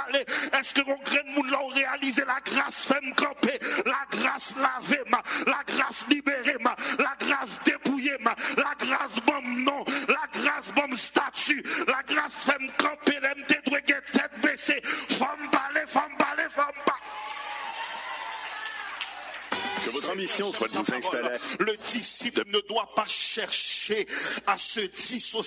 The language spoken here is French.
parler. Est-ce que mon grain de monde là réalisé la grâce fait me camper, la grâce laver ma, la grâce libérer ma, la grâce dépouiller ma, la grâce bon non, la grâce bon statut, la grâce fait me camper, l'aime te doit tête baissée, femme parler, femme parler, femme parler. Que votre ambition soit de vous installer. Le disciple ne doit pas chercher à se dissocier